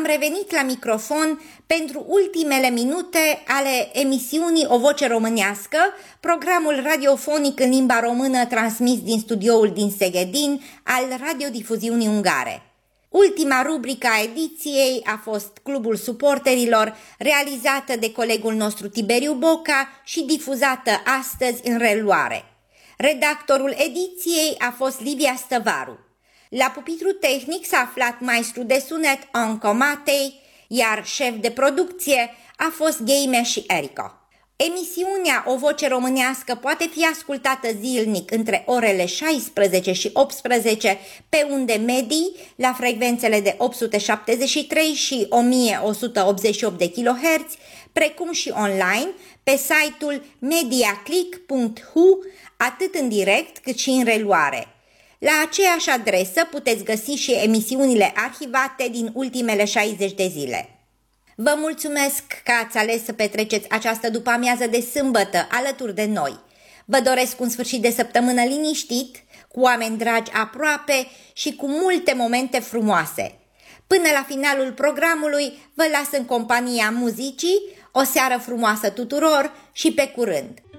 am revenit la microfon pentru ultimele minute ale emisiunii O Voce Românească, programul radiofonic în limba română transmis din studioul din Seghedin al radiodifuziunii ungare. Ultima rubrică a ediției a fost Clubul Suporterilor, realizată de colegul nostru Tiberiu Boca și difuzată astăzi în reluare. Redactorul ediției a fost Livia Stăvaru. La pupitru tehnic s-a aflat maestru de sunet Anco Matei, iar șef de producție a fost Gheime și Erico. Emisiunea O Voce Românească poate fi ascultată zilnic între orele 16 și 18 pe unde medii la frecvențele de 873 și 1188 de kHz, precum și online pe site-ul mediaclick.hu, atât în direct cât și în reluare. La aceeași adresă puteți găsi și emisiunile arhivate din ultimele 60 de zile. Vă mulțumesc că ați ales să petreceți această după-amiază de sâmbătă alături de noi. Vă doresc un sfârșit de săptămână liniștit, cu oameni dragi aproape și cu multe momente frumoase. Până la finalul programului vă las în compania muzicii, o seară frumoasă tuturor și pe curând!